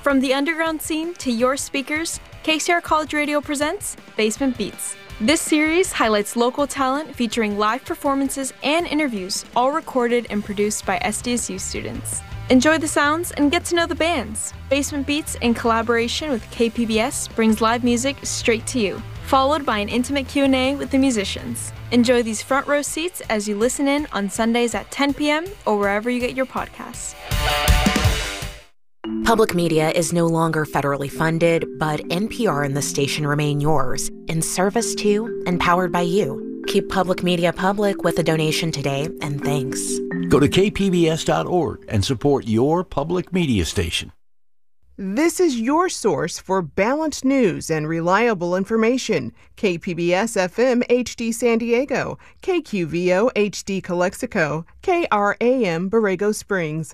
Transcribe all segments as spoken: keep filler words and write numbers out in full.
From the underground scene to your speakers, K C R College Radio presents Basement Beats. This series highlights local talent featuring live performances and interviews, all recorded and produced by S D S U students. Enjoy the sounds and get to know the bands. Basement Beats, in collaboration with K P B S, brings live music straight to you, followed by an intimate Q and A with the musicians. Enjoy these front row seats as you listen in on Sundays at ten p.m. or wherever you get your podcasts. Public media is no longer federally funded, but N P R and the station remain yours, in service to and powered by you. Keep public media public with a donation today, and thanks. Go to k p b s dot org and support your public media station. This is your source for balanced news and reliable information. K P B S F M H D San Diego, K Q V O H D Calexico, K R A M Borrego Springs.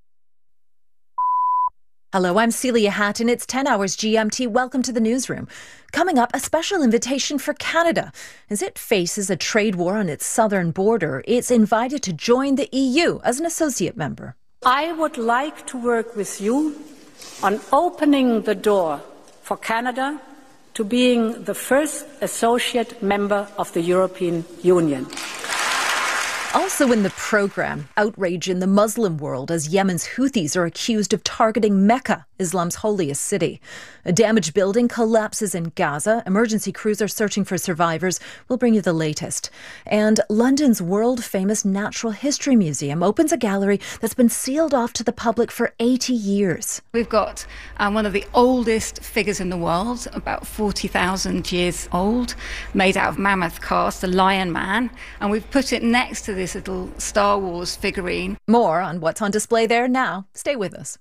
Hello, I'm Celia Hatton. It's ten hours G M T. Welcome to the newsroom. Coming up, a special invitation for Canada. As it faces a trade war on its southern border, it's invited to join the E U as an associate member. I would like to work with you on opening the door for Canada to being the first associate member of the European Union. Also in the program, outrage in the Muslim world as Yemen's Houthis are accused of targeting Mecca, Islam's holiest city. A damaged building collapses in Gaza. Emergency crews are searching for survivors. We'll bring you the latest. And London's world-famous Natural History Museum opens a gallery that's been sealed off to the public for eighty years. We've got um, one of the oldest figures in the world, about forty thousand years old, made out of mammoth cast, the Lion Man, and we've put it next to this little Star Wars figurine. More on what's on display there now. Stay with us.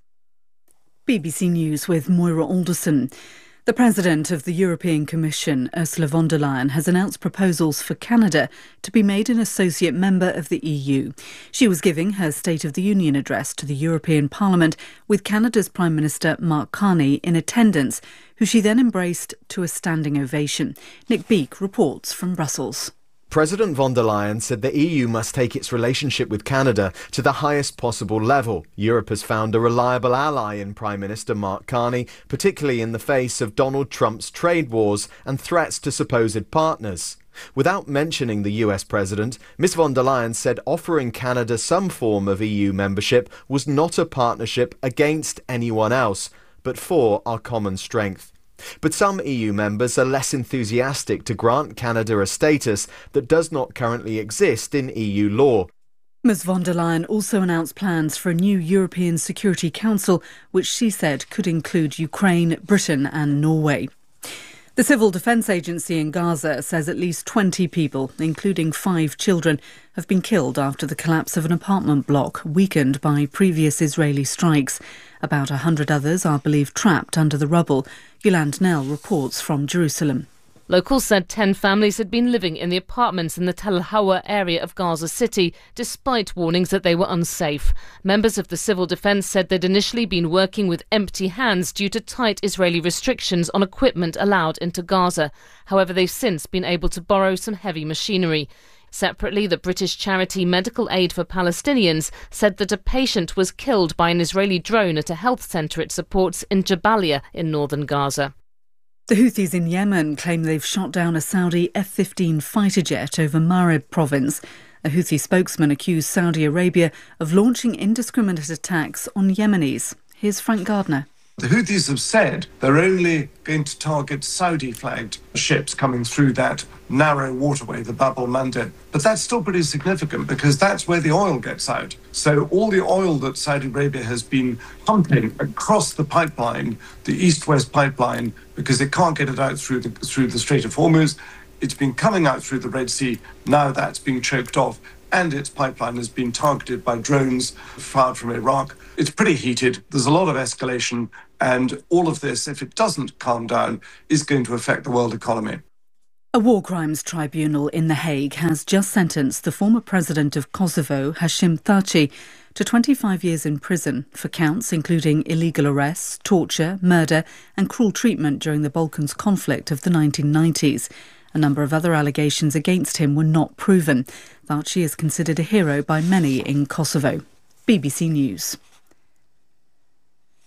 B B C News with Moira Alderson. The President of the European Commission, Ursula von der Leyen, has announced proposals for Canada to be made an associate member of the E U. She was giving her State of the Union address to the European Parliament with Canada's Prime Minister Mark Carney in attendance, who she then embraced to a standing ovation. Nick Beake reports from Brussels. President von der Leyen said the E U must take its relationship with Canada to the highest possible level. Europe has found a reliable ally in Prime Minister Mark Carney, particularly in the face of Donald Trump's trade wars and threats to supposed partners. Without mentioning the U S president, Miz von der Leyen said offering Canada some form of E U membership was not a partnership against anyone else, but for our common strength. But some E U members are less enthusiastic to grant Canada a status that does not currently exist in E U law. Miz von der Leyen also announced plans for a new European Security Council, which she said could include Ukraine, Britain and Norway. The Civil Defence Agency in Gaza says at least twenty people, including five children, have been killed after the collapse of an apartment block weakened by previous Israeli strikes. About one hundred others are believed trapped under the rubble. Yolande Nell reports from Jerusalem. Locals said ten families had been living in the apartments in the Tel Hawa area of Gaza City, despite warnings that they were unsafe. Members of the civil defence said they'd initially been working with empty hands due to tight Israeli restrictions on equipment allowed into Gaza. However, they've since been able to borrow some heavy machinery. Separately, the British charity Medical Aid for Palestinians said that a patient was killed by an Israeli drone at a health centre it supports in Jabalia in northern Gaza. The Houthis in Yemen claim they've shot down a Saudi F fifteen fighter jet over Marib province. A Houthi spokesman accused Saudi Arabia of launching indiscriminate attacks on Yemenis. Here's Frank Gardner. The Houthis have said they're only going to target Saudi-flagged ships coming through that narrow waterway, the Bab el-Mandeb. But that's still pretty significant because that's where the oil gets out. So all the oil that Saudi Arabia has been pumping across the pipeline, the east-west pipeline, because it can't get it out through the, through the Strait of Hormuz, it's been coming out through the Red Sea. Now that's being choked off, and its pipeline has been targeted by drones fired from Iraq. It's pretty heated. There's a lot of escalation. And all of this, if it doesn't calm down, is going to affect the world economy. A war crimes tribunal in The Hague has just sentenced the former president of Kosovo, Hashim Thaçi, to twenty-five years in prison for counts including illegal arrests, torture, murder and cruel treatment during the Balkans conflict of the nineteen nineties. A number of other allegations against him were not proven. Thaçi is considered a hero by many in Kosovo. B B C News.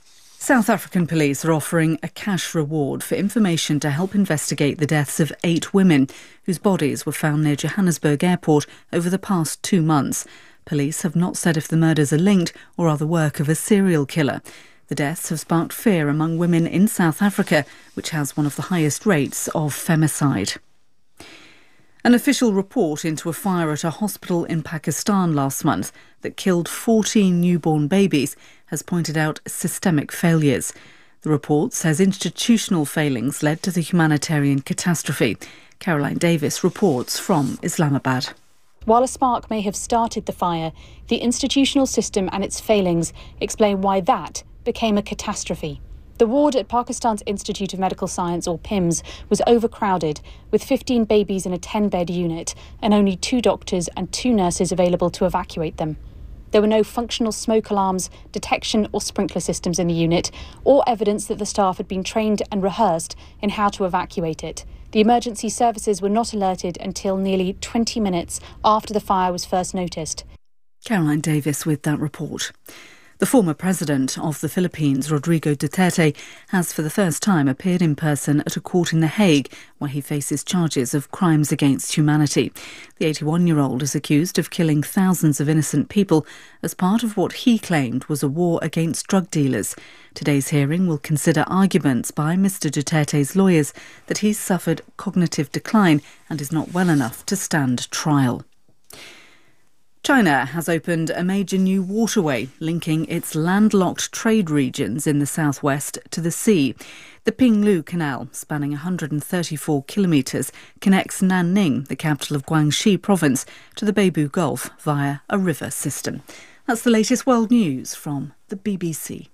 South African police are offering a cash reward for information to help investigate the deaths of eight women whose bodies were found near Johannesburg Airport over the past two months. Police have not said if the murders are linked or are the work of a serial killer. The deaths have sparked fear among women in South Africa, which has one of the highest rates of femicide. An official report into a fire at a hospital in Pakistan last month that killed fourteen newborn babies has pointed out systemic failures. The report says institutional failings led to the humanitarian catastrophe. Caroline Davis reports from Islamabad. While a spark may have started the fire, the institutional system and its failings explain why that became a catastrophe. The ward at Pakistan's Institute of Medical Science, or P I M S, was overcrowded, with fifteen babies in a ten-bed unit and only two doctors and two nurses available to evacuate them. There were no functional smoke alarms, detection or sprinkler systems in the unit, or evidence that the staff had been trained and rehearsed in how to evacuate it. The emergency services were not alerted until nearly twenty minutes after the fire was first noticed. Caroline Davis with that report. The former president of the Philippines, Rodrigo Duterte, has for the first time appeared in person at a court in The Hague, where he faces charges of crimes against humanity. The eighty-one-year-old is accused of killing thousands of innocent people as part of what he claimed was a war against drug dealers. Today's hearing will consider arguments by Mister Duterte's lawyers that he's suffered cognitive decline and is not well enough to stand trial. China has opened a major new waterway linking its landlocked trade regions in the southwest to the sea. The Pinglu Canal, spanning one hundred thirty-four kilometres, connects Nanning, the capital of Guangxi province, to the Beibu Gulf via a river system. That's the latest world news from the B B C.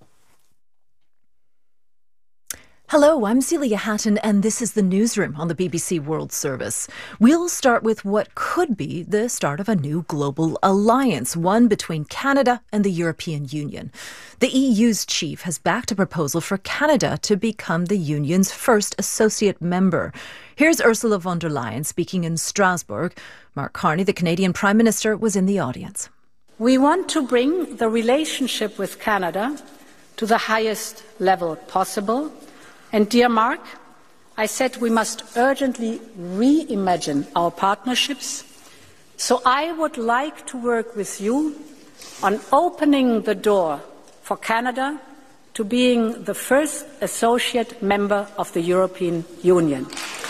Hello, I'm Celia Hatton, and this is the Newsroom on the B B C World Service. We'll start with what could be the start of a new global alliance, one between Canada and the European Union. The E U's chief has backed a proposal for Canada to become the Union's first associate member. Here's Ursula von der Leyen speaking in Strasbourg. Mark Carney, the Canadian Prime Minister, was in the audience. We want to bring the relationship with Canada to the highest level possible. And dear Mark, I said we must urgently reimagine our partnerships. So I would like to work with you on opening the door for Canada to being the first associate member of the European Union.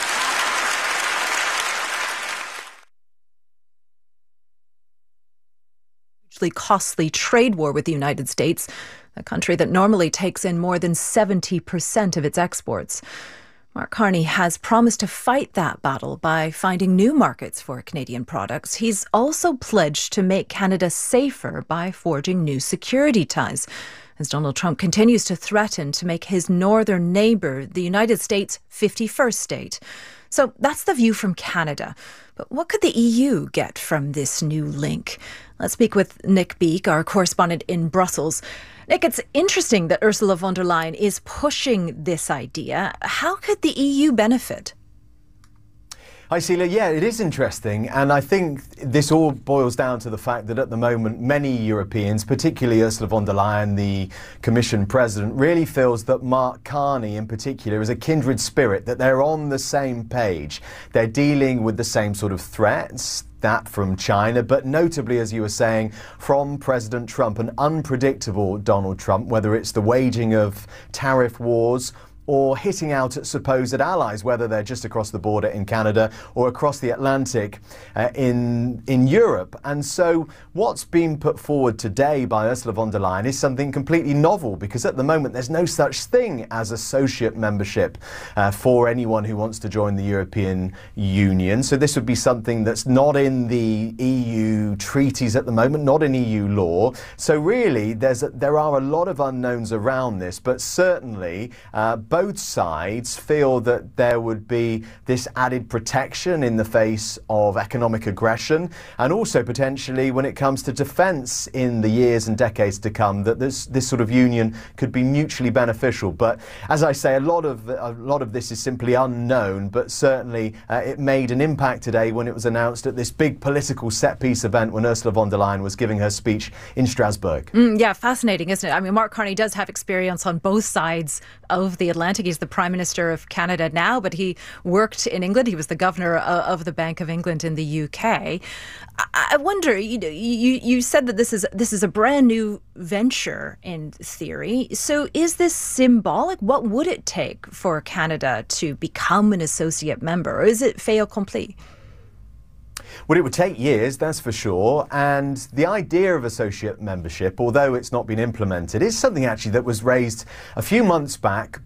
Hugely costly trade war with the United States, a country that normally takes in more than seventy percent of its exports. Mark Carney has promised to fight that battle by finding new markets for Canadian products. He's also pledged to make Canada safer by forging new security ties, as Donald Trump continues to threaten to make his northern neighbour, the United States, fifty-first state. So that's the view from Canada. But what could the E U get from this new link? Let's speak with Nick Beek, our correspondent in Brussels. Nick, it's interesting that Ursula von der Leyen is pushing this idea. How could the E U benefit? Hi, Celia. Yeah, it is interesting. And I think this all boils down to the fact that at the moment, many Europeans, particularly Ursula von der Leyen, the Commission President, really feels that Mark Carney in particular is a kindred spirit, that they're on the same page. They're dealing with the same sort of threats, that from China, but notably, as you were saying, from President Trump, an unpredictable Donald Trump, whether it's the waging of tariff wars or hitting out at supposed allies, whether they're just across the border in Canada or across the Atlantic uh, in in Europe. And so what's been put forward today by Ursula von der Leyen is something completely novel, because at the moment there's no such thing as associate membership uh, for anyone who wants to join the European Union. So this would be something that's not in the E U treaties at the moment, not in E U law. So really there's a, there are a lot of unknowns around this, but certainly uh, both both sides feel that there would be this added protection in the face of economic aggression, and also potentially when it comes to defence in the years and decades to come, that this this sort of union could be mutually beneficial. But as I say, a lot of a lot of this is simply unknown, but certainly uh, it made an impact today when it was announced at this big political set-piece event when Ursula von der Leyen was giving her speech in Strasbourg. Mm, yeah, fascinating, isn't it? I mean, Mark Carney does have experience on both sides of the Atlantic. He's the Prime Minister of Canada now, but he worked in England. He was the Governor of the Bank of England in the U K. I wonder, you you, you said that this is this is a brand new venture in theory. So is this symbolic? What would it take for Canada to become an associate member? Or is it fait accompli? Well, it would take years, that's for sure. And the idea of associate membership, although it's not been implemented, is something actually that was raised a few months back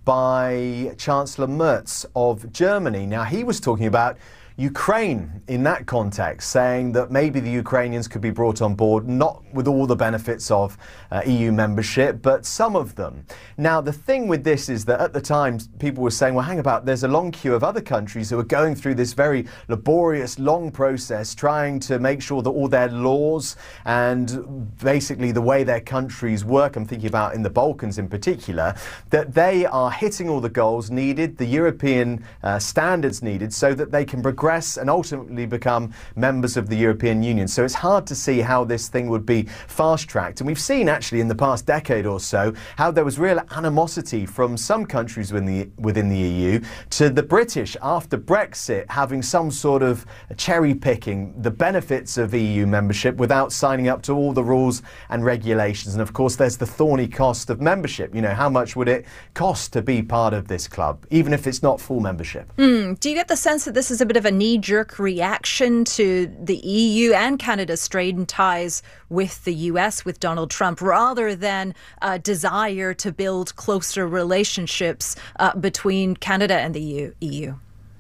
by Chancellor Merz of Germany. Now, he was talking about Ukraine in that context, saying that maybe the Ukrainians could be brought on board, not with all the benefits of uh, E U membership, but some of them. Now, the thing with this is that at the time, people were saying, well, hang about, there's a long queue of other countries who are going through this very laborious, long process, trying to make sure that all their laws and basically the way their countries work, I'm thinking about in the Balkans in particular, that they are hitting all the goals needed, the European uh, standards needed, so that they can progress and ultimately become members of the European Union. So it's hard to see how this thing would be fast-tracked. And we've seen actually in the past decade or so how there was real animosity from some countries within the, within the E U to the British after Brexit having some sort of cherry-picking the benefits of E U membership without signing up to all the rules and regulations. And of course there's the thorny cost of membership. You know, how much would it cost to be part of this club, even if it's not full membership? Mm. Do you get the sense that this is a bit of a knee-jerk reaction to the E U and Canada's strained ties with the U S, with Donald Trump, rather than a desire to build closer relationships uh, between Canada and the E U?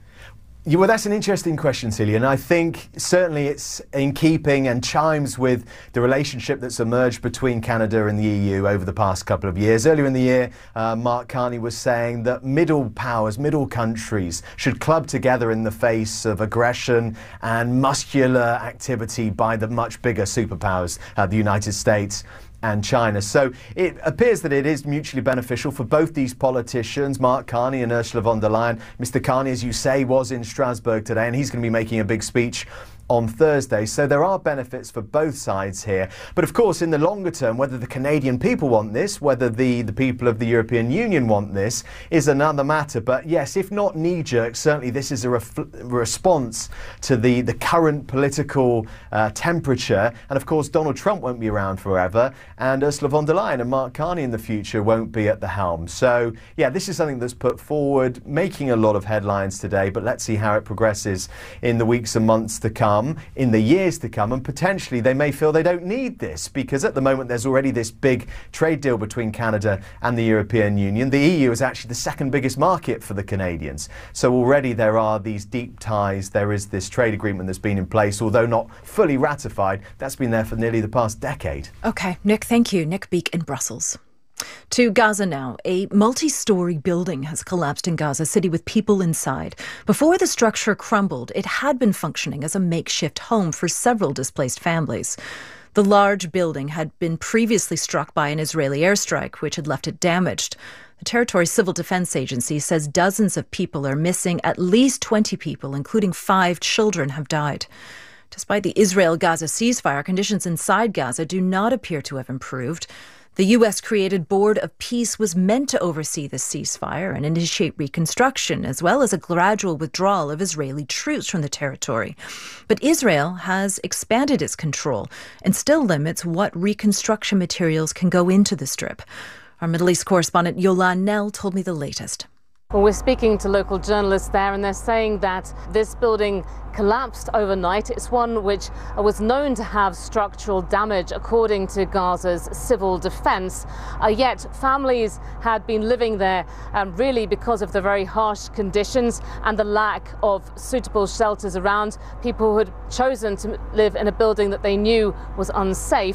Yeah, well, that's an interesting question, Celia, and I think certainly it's in keeping and chimes with the relationship that's emerged between Canada and the E U over the past couple of years. Earlier in the year, uh, Mark Carney was saying that middle powers, middle countries should club together in the face of aggression and muscular activity by the much bigger superpowers, uh, the United States and China. So it appears that it is mutually beneficial for both these politicians, Mark Carney and Ursula von der Leyen. Mister Carney, as you say, was in Strasbourg today, and he's going to be making a big speech on Thursday. So there are benefits for both sides here. But of course, in the longer term, whether the Canadian people want this, whether the, the people of the European Union want this, is another matter. But yes, if not knee-jerk, certainly this is a ref response to the, the current political uh, temperature. And of course, Donald Trump won't be around forever, and Ursula von der Leyen and Mark Carney in the future won't be at the helm. So yeah, this is something that's put forward, making a lot of headlines today, but let's see how it progresses in the weeks and months to come. In the years to come, and potentially they may feel they don't need this, because at the moment there's already this big trade deal between Canada and the European Union. The E U is actually the second biggest market for the Canadians, so already there are these deep ties. There is this trade agreement that's been in place, although not fully ratified. That's been there for nearly the past decade. Okay, Nick, thank you. Nick Beek in Brussels. To Gaza now. A multi-storey building has collapsed in Gaza City with people inside. Before the structure crumbled, it had been functioning as a makeshift home for several displaced families. The large building had been previously struck by an Israeli airstrike, which had left it damaged. The territory's civil defense agency says dozens of people are missing. At least twenty people, including five children, have died. Despite the Israel-Gaza ceasefire, conditions inside Gaza do not appear to have improved. The U S-created Board of Peace was meant to oversee the ceasefire and initiate reconstruction, as well as a gradual withdrawal of Israeli troops from the territory. But Israel has expanded its control and still limits what reconstruction materials can go into the Strip. Our Middle East correspondent Yolan Nell told me the latest. Well, we're speaking to local journalists there, and they're saying that this building collapsed overnight. It's one which was known to have structural damage, according to Gaza's civil defense. Uh, yet families had been living there um, really because of the very harsh conditions and the lack of suitable shelters around. People who had chosen to live in a building that they knew was unsafe.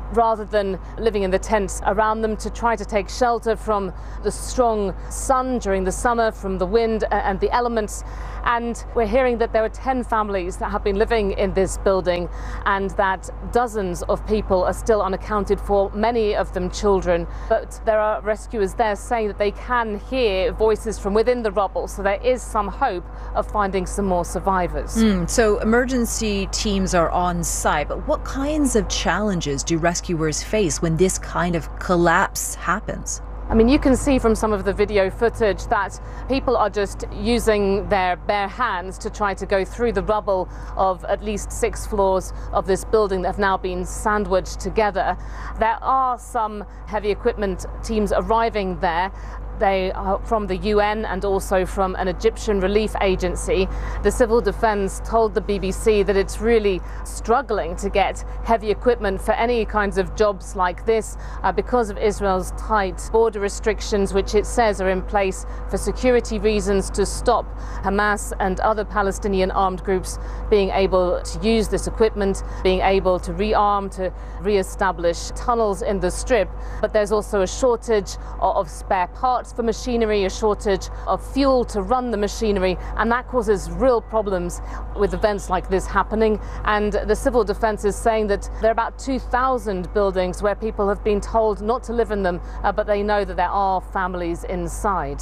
rather than living in the tents around them, to try to take shelter from the strong sun during the summer, from the wind and the elements. And we're hearing that there are ten families that have been living in this building and that dozens of people are still unaccounted for, many of them children. But there are rescuers there saying that they can hear voices from within the rubble, so there is some hope of finding some more survivors. Mm, so emergency teams are on site, but what kinds of challenges do rescuers face when this kind of collapse happens? I mean, you can see from some of the video footage that people are just using their bare hands to try to go through the rubble of at least six floors of this building that have now been sandwiched together. There are some heavy equipment teams arriving there. They are from the U N and also from an Egyptian relief agency. The Civil Defence told the B B C that it's really struggling to get heavy equipment for any kinds of jobs like this uh, because of Israel's tight border restrictions, which it says are in place for security reasons to stop Hamas and other Palestinian armed groups being able to use this equipment, being able to rearm, to re-establish tunnels in the strip. But there's also a shortage of spare parts for machinery, a shortage of fuel to run the machinery, and that causes real problems with events like this happening. And the Civil Defence is saying that there are about two thousand buildings where people have been told not to live in them, uh, but they know that there are families inside.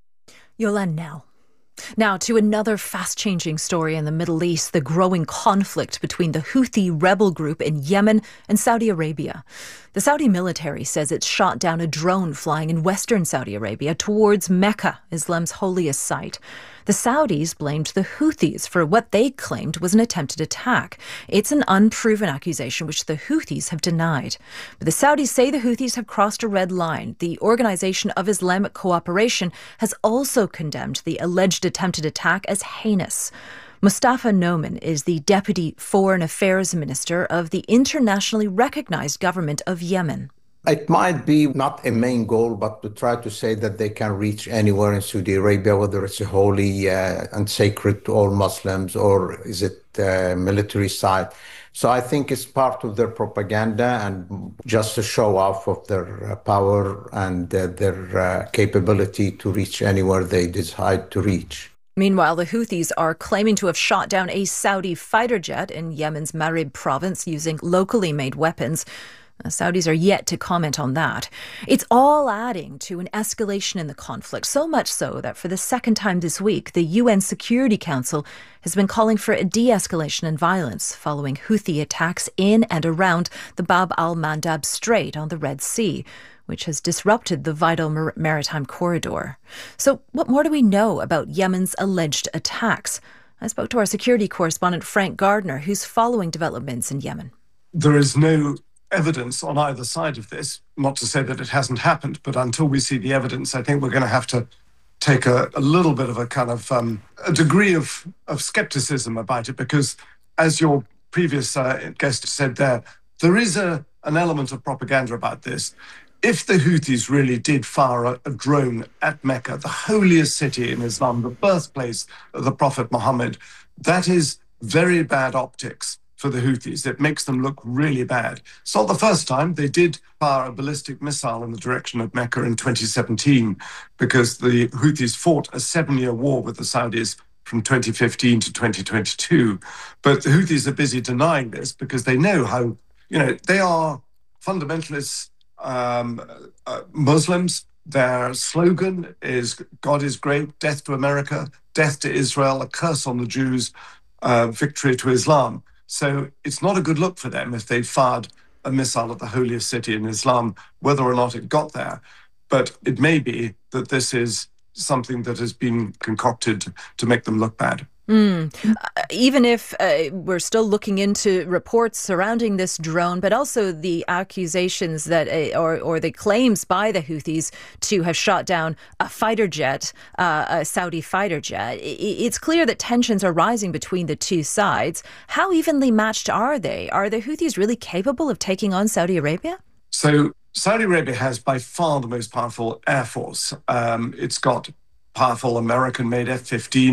Yolande Knell. Now to another fast-changing story in the Middle East, the growing conflict between the Houthi rebel group in Yemen and Saudi Arabia. The Saudi military says it shot down a drone flying in western Saudi Arabia towards Mecca, Islam's holiest site. The Saudis blamed the Houthis for what they claimed was an attempted attack. It's an unproven accusation which the Houthis have denied. But the Saudis say the Houthis have crossed a red line. The Organization of Islamic Cooperation has also condemned the alleged attempted attack as heinous. Mustafa Noman is the Deputy Foreign Affairs Minister of the internationally recognized government of Yemen. It might be not a main goal, but to try to say that they can reach anywhere in Saudi Arabia, whether it's a holy uh, and sacred to all Muslims, or is it a military site. So I think it's part of their propaganda and just a show off of their uh, power and uh, their uh, capability to reach anywhere they decide to reach. Meanwhile, the Houthis are claiming to have shot down a Saudi fighter jet in Yemen's Marib province using locally made weapons. The Saudis are yet to comment on that. It's all adding to an escalation in the conflict, so much so that for the second time this week, the U N Security Council has been calling for a de-escalation in violence following Houthi attacks in and around the Bab al-Mandab Strait on the Red Sea, which has disrupted the vital mar- maritime corridor. So what more do we know about Yemen's alleged attacks? I spoke to our security correspondent Frank Gardner, who's following developments in Yemen. There is no evidence on either side of this, not to say that it hasn't happened, but until we see the evidence, I think we're going to have to take a, a little bit of a kind of um, a degree of, of skepticism about it, because as your previous uh, guest said there, there is a, an element of propaganda about this. If the Houthis really did fire a, a drone at Mecca, the holiest city in Islam, the birthplace of the Prophet Muhammad, that is very bad optics for the Houthis. It makes them look really bad. It's not the first time. They did fire a ballistic missile in the direction of Mecca in twenty seventeen, because the Houthis fought a seven-year war with the Saudis from twenty fifteen to twenty twenty-two. But the Houthis are busy denying this because they know how, you know, they are fundamentalists, um, uh, Muslims. Their slogan is God is great, death to America, death to Israel, a curse on the Jews, uh, victory to Islam. So it's not a good look for them if they fired a missile at the holiest city in Islam, whether or not it got there. But it may be that this is something that has been concocted to make them look bad. Mm. Uh, even if uh, we're still looking into reports surrounding this drone, but also the accusations that, uh, or, or the claims by the Houthis to have shot down a fighter jet, uh, a Saudi fighter jet, it's clear that tensions are rising between the two sides. How evenly matched are they? Are the Houthis really capable of taking on Saudi Arabia? So Saudi Arabia has by far the most powerful air force. Um, it's got powerful American-made F fifteens.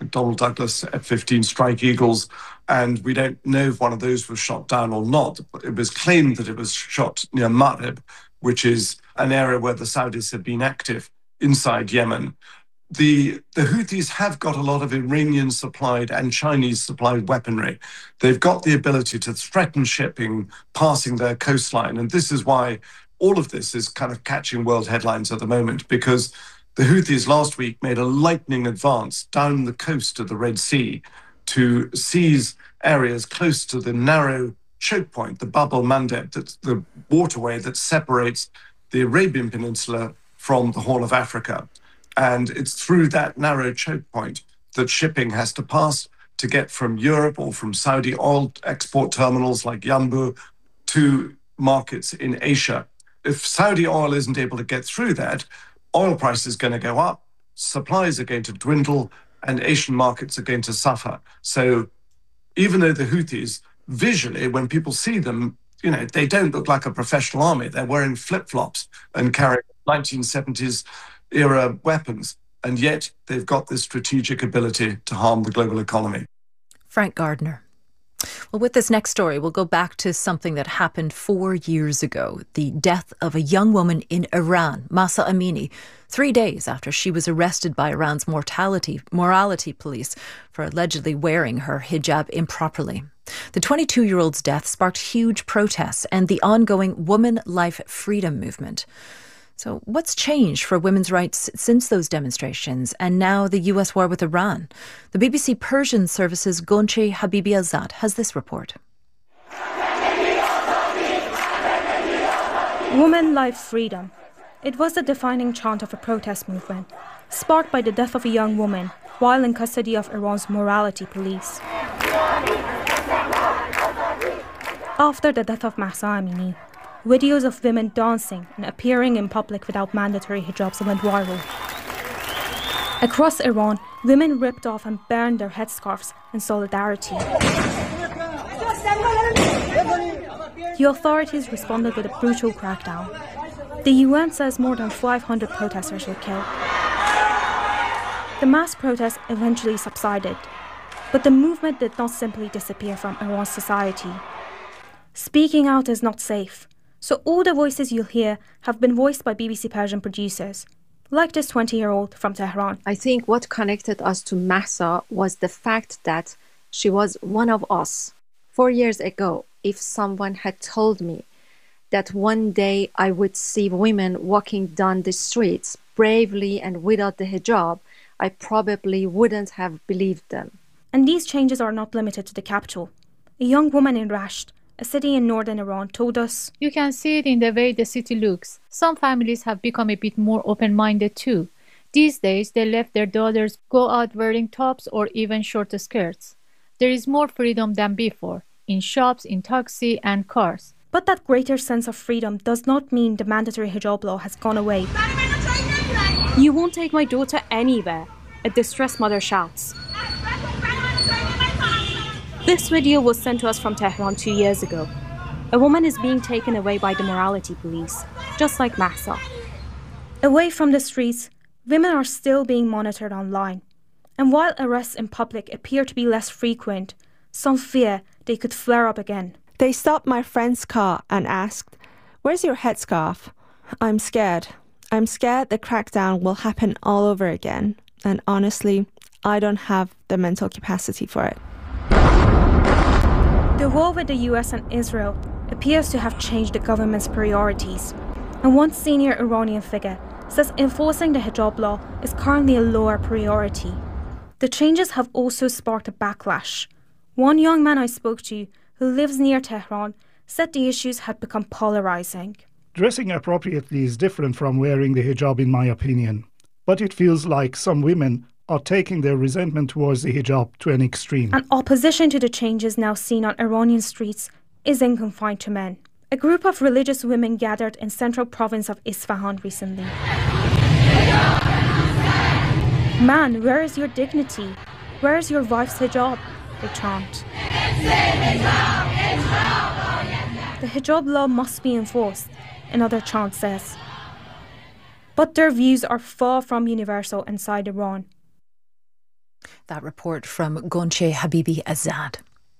McDonnell Douglas F fifteen Strike Eagles, and we don't know if one of those was shot down or not. It was claimed that it was shot near Marib, which is an area where the Saudis have been active inside Yemen. The, the Houthis have got a lot of Iranian-supplied and Chinese-supplied weaponry. They've got the ability to threaten shipping passing their coastline, and this is why all of this is kind of catching world headlines at the moment, because the Houthis last week made a lightning advance down the coast of the Red Sea to seize areas close to the narrow choke point, the Bab el-Mandeb, that's the waterway that separates the Arabian Peninsula from the Horn of Africa. And it's through that narrow choke point that shipping has to pass to get from Europe or from Saudi oil export terminals like Yanbu to markets in Asia. If Saudi oil isn't able to get through that, oil prices are going to go up, supplies are going to dwindle, and Asian markets are going to suffer. So even though the Houthis, visually, when people see them, you know, they don't look like a professional army. They're wearing flip-flops and carrying nineteen seventies era weapons, and yet they've got this strategic ability to harm the global economy. Frank Gardner. Well, with this next story, we'll go back to something that happened four years ago, the death of a young woman in Iran, Mahsa Amini, three days after she was arrested by Iran's mortality, morality police for allegedly wearing her hijab improperly. The twenty-two-year-old's death sparked huge protests and the ongoing Woman Life Freedom movement. So what's changed for women's rights since those demonstrations and now the U S war with Iran? The B B C Persian Service's Gonche Habibi-Azad has this report. Woman, Life, Freedom. It was the defining chant of a protest movement, sparked by the death of a young woman while in custody of Iran's morality police. After the death of Mahsa Amini, videos of women dancing and appearing in public without mandatory hijabs went viral. Across Iran, women ripped off and burned their headscarves in solidarity. The authorities responded with a brutal crackdown. The U N says more than five hundred protesters were killed. The mass protests eventually subsided, but the movement did not simply disappear from Iran's society. Speaking out is not safe. So all the voices you'll hear have been voiced by B B C Persian producers, like this twenty-year-old from Tehran. I think what connected us to Mahsa was the fact that she was one of us. Four years ago, if someone had told me that one day I would see women walking down the streets bravely and without the hijab, I probably wouldn't have believed them. And these changes are not limited to the capital. A young woman in Rasht, a city in northern Iran, told us, "You can see it in the way the city looks. Some families have become a bit more open-minded too. These days, they let their daughters go out wearing tops or even short skirts. There is more freedom than before, in shops, in taxi and cars." But that greater sense of freedom does not mean the mandatory hijab law has gone away. "You won't take my daughter anywhere," a distressed mother shouts. This video was sent to us from Tehran two years ago. A woman is being taken away by the morality police, just like Mahsa. Away from the streets, women are still being monitored online. And while arrests in public appear to be less frequent, some fear they could flare up again. They stopped my friend's car and asked, "Where's your headscarf?" I'm scared. I'm scared the crackdown will happen all over again. And honestly, I don't have the mental capacity for it. The war with the U S and Israel appears to have changed the government's priorities. And one senior Iranian figure says enforcing the hijab law is currently a lower priority. The changes have also sparked a backlash. One young man I spoke to, who lives near Tehran, said the issues had become polarizing. Dressing appropriately is different from wearing the hijab, in my opinion. But it feels like some women are taking their resentment towards the hijab to an extreme. And opposition to the changes now seen on Iranian streets isn't confined to men. A group of religious women gathered in central province of Isfahan recently. "Man, where is your dignity? Where is your wife's hijab?" they chant. The hijab law must be enforced, another chant says. But their views are far from universal inside Iran. That report from Gonche Habibi Azad.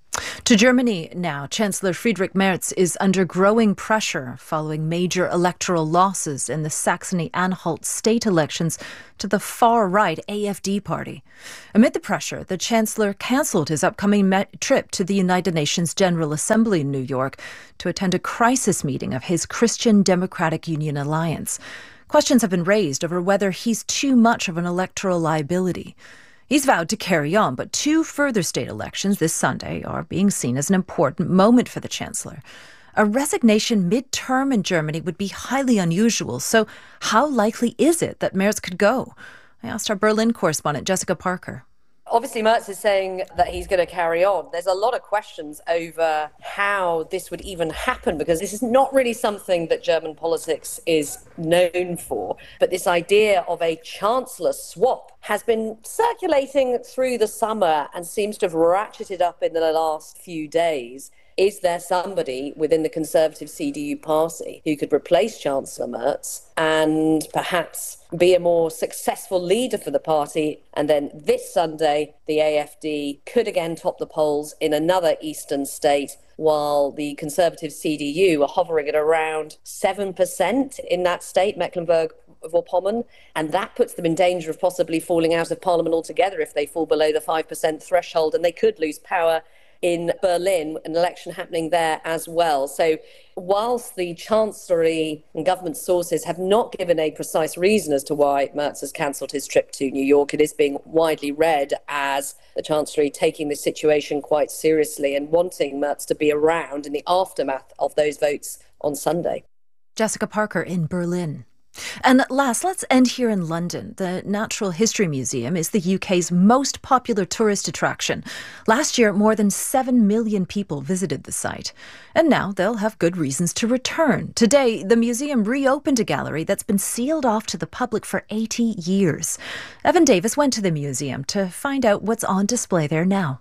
To Germany now, Chancellor Friedrich Merz is under growing pressure following major electoral losses in the Saxony-Anhalt state elections to the far-right A F D party. Amid the pressure, the Chancellor cancelled his upcoming me- trip to the United Nations General Assembly in New York to attend a crisis meeting of his Christian Democratic Union alliance. Questions have been raised over whether he's too much of an electoral liability. He's vowed to carry on, but two further state elections this Sunday are being seen as an important moment for the Chancellor. A resignation mid-term in Germany would be highly unusual, so how likely is it that Merz could go? I asked our Berlin correspondent Jessica Parker. Obviously, Merz is saying that he's going to carry on. There's a lot of questions over how this would even happen, because this is not really something that German politics is known for. But this idea of a chancellor swap has been circulating through the summer and seems to have ratcheted up in the last few days. Is there somebody within the Conservative C D U party who could replace Chancellor Merz and perhaps be a more successful leader for the party? And then this Sunday, the A F D could again top the polls in another eastern state, while the Conservative C D U are hovering at around seven percent in that state, Mecklenburg-Vorpommern, and that puts them in danger of possibly falling out of parliament altogether if they fall below the five percent threshold, and they could lose power in Berlin, an election happening there as well. So whilst the Chancellery and government sources have not given a precise reason as to why Merz has cancelled his trip to New York, it is being widely read as the Chancellery taking this situation quite seriously and wanting Merz to be around in the aftermath of those votes on Sunday. Jessica Parker in Berlin. And last, let's end here in London. The Natural History Museum is the U K's most popular tourist attraction. Last year, more than seven million people visited the site. And now they'll have good reasons to return. Today, the museum reopened a gallery that's been sealed off to the public for eighty years. Evan Davis went to the museum to find out what's on display there now.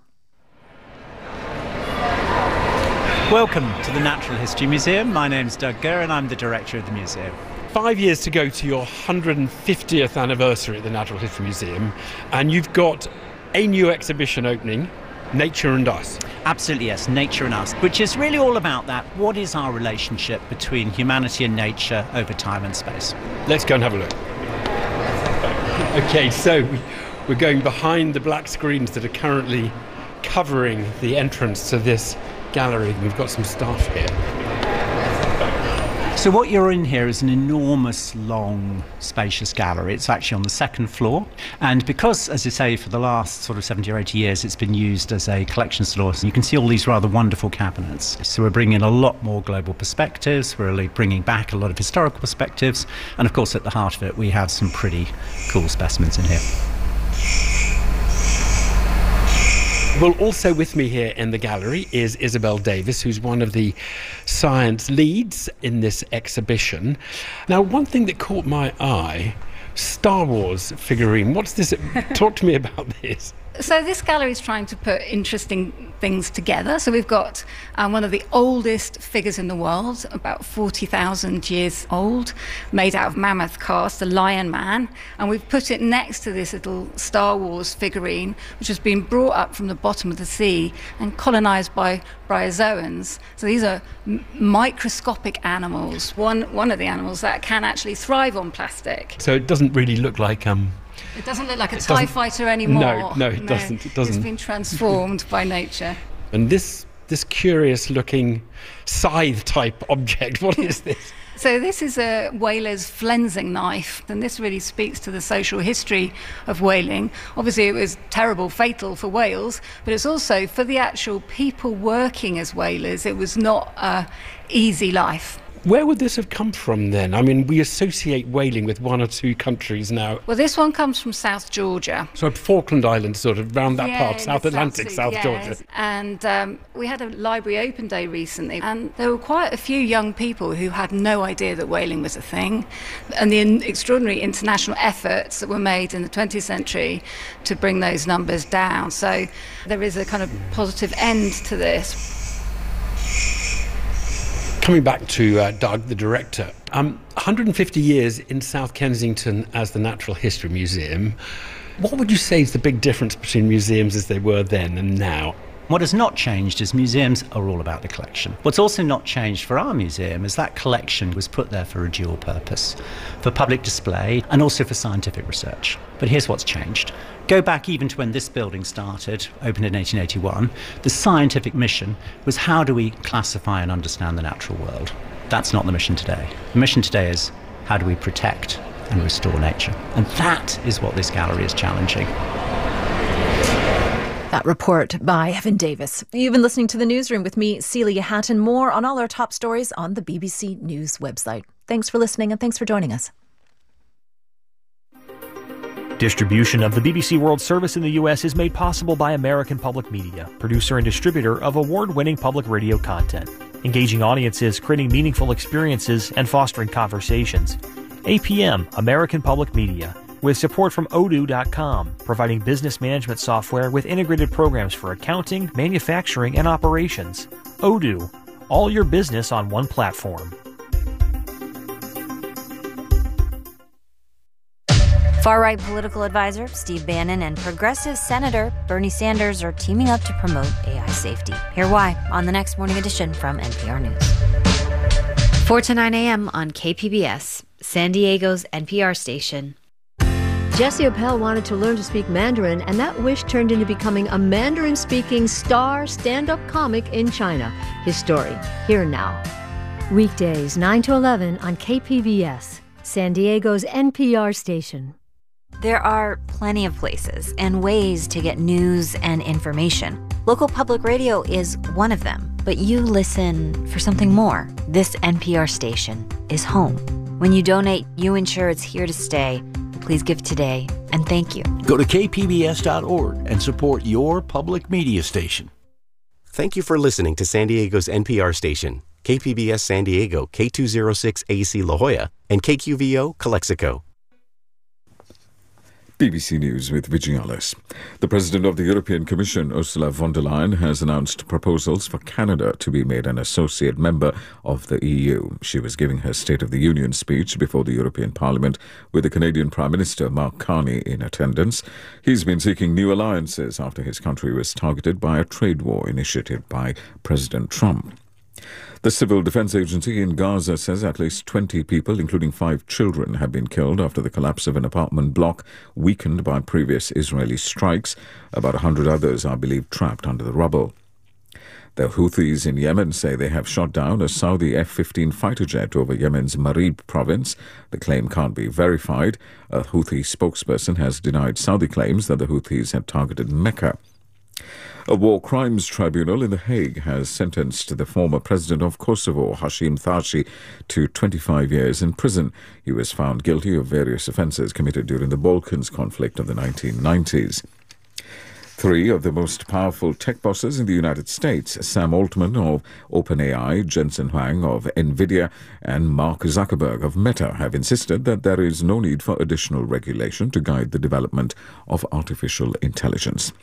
Welcome to the Natural History Museum. My name's Doug Gurr and I'm the director of the museum. Five years to go to your one hundred fiftieth anniversary at the Natural History Museum, and you've got a new exhibition opening, Nature and Us. Absolutely, yes, Nature and Us, which is really all about that. What is our relationship between humanity and nature over time and space? Let's go and have a look. Okay, so we're going behind the black screens that are currently covering the entrance to this gallery. We've got some staff here. So what you're in here is an enormous, long, spacious gallery. It's actually on the second floor. And because, as you say, for the last sort of seventy or eighty years, it's been used as a collection store, so you can see all these rather wonderful cabinets. So we're bringing in a lot more global perspectives. We're really bringing back a lot of historical perspectives. And of course, at the heart of it, we have some pretty cool specimens in here. Well, also with me here in the gallery is Isabel Davis, who's one of the science leads in this exhibition. Now, one thing that caught my eye, Star Wars figurine. What's this? Talk to me about this. So this gallery is trying to put interesting things together. So we've got um, one of the oldest figures in the world, about forty thousand years old, made out of mammoth cast, the Lion Man. And we've put it next to this little Star Wars figurine, which has been brought up from the bottom of the sea and colonized by bryozoans. So these are m- microscopic animals, one, one of the animals that can actually thrive on plastic. So it doesn't really look like... um. It doesn't look like a TIE fighter anymore. No, no, it no, doesn't. It doesn't. It's been transformed by nature. And this this curious-looking scythe-type object, what is this? So this is a whaler's flensing knife, and this really speaks to the social history of whaling. Obviously, it was terrible, fatal for whales, but it's also for the actual people working as whalers. It was not an easy life. Where would this have come from then? I mean, we associate whaling with one or two countries now. Well, this one comes from South Georgia. So Falkland Islands, sort of, round that yeah, part, South Atlantic, South, South yes. Georgia. And um, we had a library open day recently, and there were quite a few young people who had no idea that whaling was a thing, and the in- extraordinary international efforts that were made in the twentieth century to bring those numbers down. So there is a kind of positive end to this. Coming back to uh, Doug, the director, um, one hundred fifty years in South Kensington as the Natural History Museum. What would you say is the big difference between museums as they were then and now? What has not changed is museums are all about the collection. What's also not changed for our museum is that collection was put there for a dual purpose, for public display and also for scientific research. But here's what's changed. Go back even to when this building started, opened in eighteen eighty-one, the scientific mission was how do we classify and understand the natural world? That's not the mission today. The mission today is how do we protect and restore nature? And that is what this gallery is challenging. That report by Evan Davis. You've been listening to The Newsroom with me, Celia Hatton. More on all our top stories on the B B C News website. Thanks for listening and thanks for joining us. Distribution of the B B C World Service in the U S is made possible by American Public Media, producer and distributor of award-winning public radio content, engaging audiences, creating meaningful experiences, and fostering conversations. A P M, American Public Media, with support from odoo dot com, providing business management software with integrated programs for accounting, manufacturing, and operations. Odoo, all your business on one platform. Far-right political advisor Steve Bannon and progressive Senator Bernie Sanders are teaming up to promote A I safety. Hear why on the next morning edition from N P R News. four to nine a.m. on K P B S, San Diego's N P R station. Jessie Appel wanted to learn to speak Mandarin, and that wish turned into becoming a Mandarin-speaking star stand-up comic in China. His story, here now. Weekdays, nine to eleven on K P B S, San Diego's N P R station. There are plenty of places and ways to get news and information. Local public radio is one of them, but you listen for something more. This N P R station is home. When you donate, you ensure it's here to stay. Please give today, and thank you. Go to K P B S dot org and support your public media station. Thank you for listening to San Diego's N P R station, K P B S San Diego, K two oh six A C La Jolla, and K Q V O Calexico. B B C News with Vigialis. The President of the European Commission, Ursula von der Leyen, has announced proposals for Canada to be made an associate member of the E U. She was giving her State of the Union speech before the European Parliament with the Canadian Prime Minister Mark Carney in attendance. He's been seeking new alliances after his country was targeted by a trade war initiated by President Trump. The Civil Defense Agency in Gaza says at least twenty people, including five children, have been killed after the collapse of an apartment block weakened by previous Israeli strikes. About one hundred others are believed trapped under the rubble. The Houthis in Yemen say they have shot down a Saudi F fifteen fighter jet over Yemen's Marib province. The claim can't be verified. A Houthi spokesperson has denied Saudi claims that the Houthis had targeted Mecca. A war crimes tribunal in The Hague has sentenced the former president of Kosovo, Hashim Thaci, to twenty-five years in prison. He was found guilty of various offences committed during the Balkans conflict of the nineteen nineties. Three of the most powerful tech bosses in the United States, Sam Altman of OpenAI, Jensen Huang of NVIDIA, and Mark Zuckerberg of Meta, have insisted that there is no need for additional regulation to guide the development of artificial intelligence.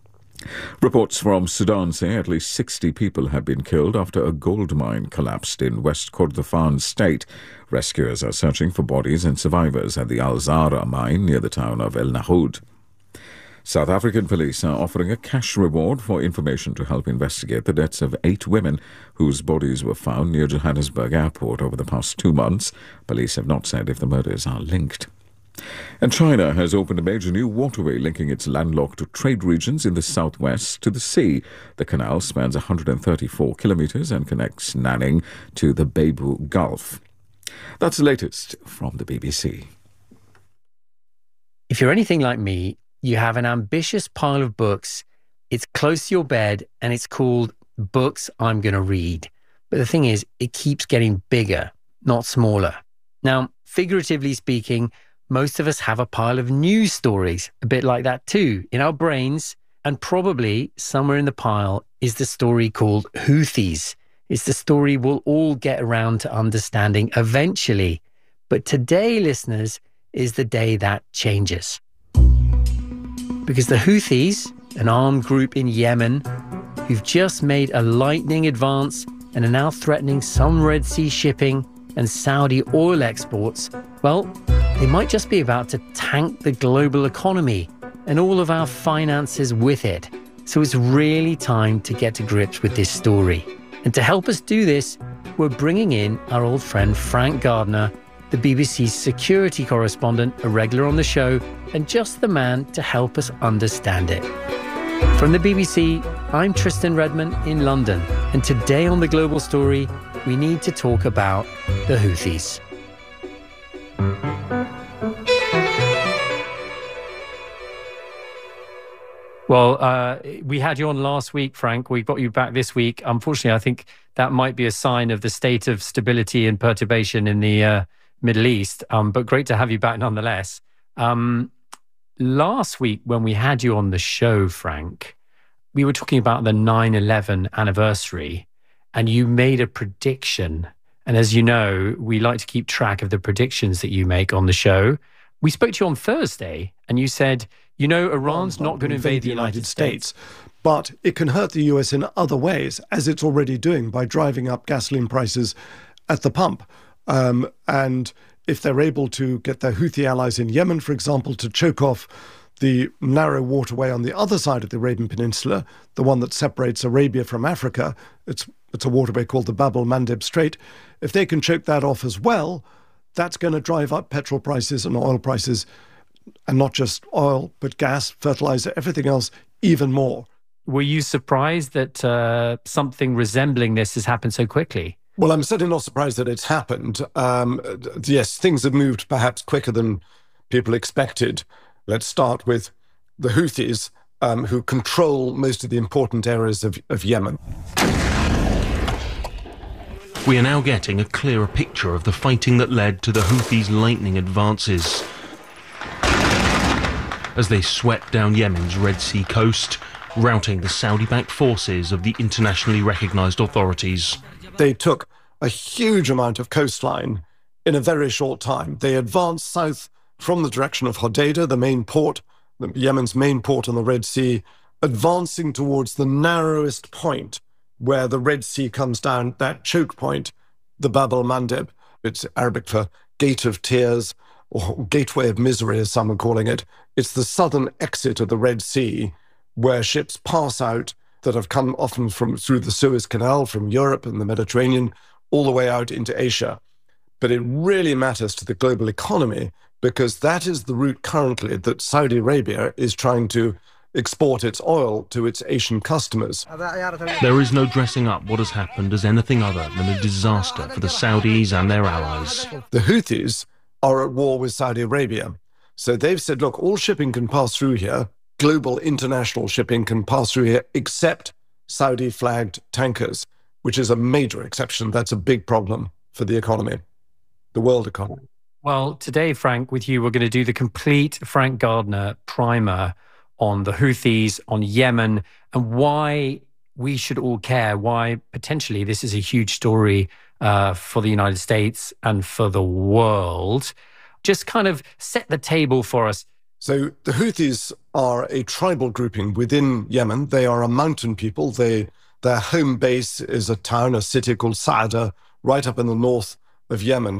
Reports from Sudan say at least sixty people have been killed after a gold mine collapsed in West Kordofan state. Rescuers are searching for bodies and survivors at the Al Zahra mine near the town of El Nahoud. South African police are offering a cash reward for information to help investigate the deaths of eight women whose bodies were found near Johannesburg Airport over the past two months. Police have not said if the murders are linked. And China has opened a major new waterway linking its landlocked trade regions in the southwest to the sea. The canal spans one hundred thirty-four kilometres and connects Nanning to the Beibu Gulf. That's the latest from the B B C. If you're anything like me, you have an ambitious pile of books. It's close to your bed and it's called Books I'm Going to Read. But the thing is, it keeps getting bigger, not smaller. Now, figuratively speaking, most of us have a pile of news stories, a bit like that too, in our brains. And probably somewhere in the pile is the story called Houthis. It's the story we'll all get around to understanding eventually. But today, listeners, is the day that changes. Because the Houthis, an armed group in Yemen, who've just made a lightning advance and are now threatening some Red Sea shipping and Saudi oil exports, well, they might just be about to tank the global economy. and all of our finances with it. So it's really time to get to grips with this story. And to help us do this, we're bringing in our old friend Frank Gardner, the B B C's security correspondent, a regular on the show, and just the man to help us understand it. From the B B C, I'm Tristan Redmond in London, and today on The Global Story, we need to talk about the Houthis. Well, uh, we had you on last week, Frank. We got you back this week. Unfortunately, I think that might be a sign of the state of stability and perturbation in the uh, Middle East. Um, but great to have you back nonetheless. Um, last week, when we had you on the show, Frank, we were talking about the nine eleven anniversary, and you made a prediction. And as you know, we like to keep track of the predictions that you make on the show. We spoke to you on Thursday, and you said, you know, Iran's not going to invade the United States. But it can hurt the U S in other ways, as it's already doing by driving up gasoline prices at the pump. Um, and if they're able to get their Houthi allies in Yemen, for example, to choke off the narrow waterway on the other side of the Arabian Peninsula, the one that separates Arabia from Africa, it's it's a waterway called the Bab el-Mandeb Strait. If they can choke that off as well, that's going to drive up petrol prices and oil prices, and not just oil, but gas, fertilizer, everything else, even more. Were you surprised that uh, something resembling this has happened so quickly? Well, I'm certainly not surprised that it's happened. Um, yes, things have moved perhaps quicker than people expected. Let's start with the Houthis, um, who control most of the important areas of, of Yemen. We are now getting a clearer picture of the fighting that led to the Houthis' lightning advances. As they swept down Yemen's Red Sea coast, routing the Saudi-backed forces of the internationally recognised authorities. They took a huge amount of coastline in a very short time. They advanced south from the direction of Hodeidah, the main port, the Yemen's main port on the Red Sea, advancing towards the narrowest point where the Red Sea comes down, that choke point, the Bab el-Mandeb. It's Arabic for Gate of Tears, or Gateway of Misery, as some are calling it. It's the southern exit of the Red Sea, where ships pass out that have come often from through the Suez Canal, from Europe and the Mediterranean, all the way out into Asia. But it really matters to the global economy, because that is the route currently that Saudi Arabia is trying to export its oil to its Asian customers. There is no dressing up what has happened as anything other than a disaster for the Saudis and their allies. The Houthis are at war with Saudi Arabia. So they've said, look, all shipping can pass through here. Global international shipping can pass through here, except Saudi-flagged tankers, which is a major exception. That's a big problem for the economy, the world economy. Well, today, Frank, with you, we're going to do the complete Frank Gardner primer on the Houthis, on Yemen, and why we should all care, why potentially this is a huge story uh, for the United States and for the world. Just kind of set the table for us. So the Houthis are a tribal grouping within Yemen. They are a mountain people. They, their home base is a town, a city called Sa'ada, right up in the north of Yemen.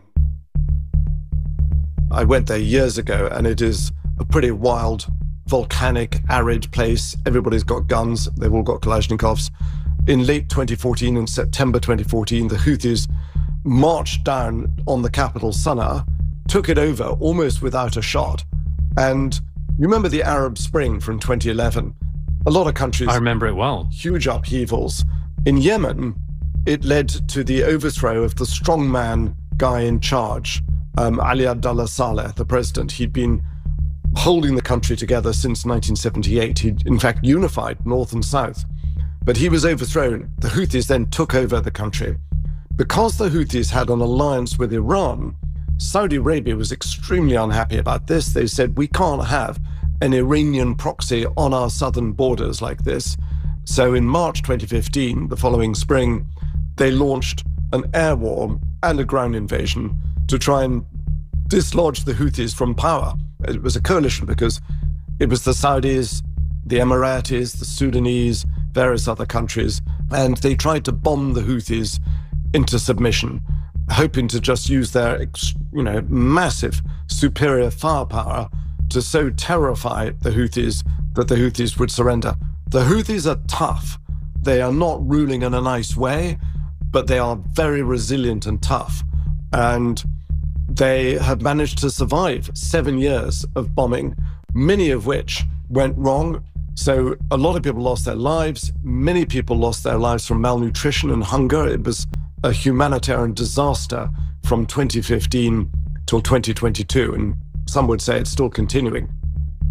I went there years ago, and it is a pretty wild, volcanic, arid place. Everybody's got guns. They've all got Kalashnikovs. In late twenty fourteen, in September twenty fourteen, the Houthis marched down on the capital, Sana'a, took it over almost without a shot. And you remember the Arab Spring from twenty eleven? A lot of countries... I remember it well. Huge upheavals. In Yemen, it led to the overthrow of the strongman guy in charge, um, Ali Abdullah Saleh, the president. He'd been holding the country together since nineteen seventy-eight. He'd, in fact, unified North and South. But he was overthrown. The Houthis then took over the country. Because the Houthis had an alliance with Iran, Saudi Arabia was extremely unhappy about this. They said, we can't have an Iranian proxy on our southern borders like this. So in March twenty fifteen, the following spring, they launched an air war and a ground invasion to try and dislodge the Houthis from power. It was a coalition because it was the Saudis, the Emiratis, the Sudanese, various other countries, and they tried to bomb the Houthis into submission, hoping to just use their, you know, massive superior firepower to so terrify the Houthis that the Houthis would surrender. The Houthis are tough. They are not ruling in a nice way, but they are very resilient and tough. And they have managed to survive seven years of bombing, many of which went wrong. So a lot of people lost their lives. Many people lost their lives from malnutrition and hunger. It was a humanitarian disaster from twenty fifteen till twenty twenty-two, and some would say it's still continuing.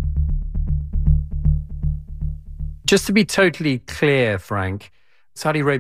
Just to be totally clear, Frank, Saudi Arabia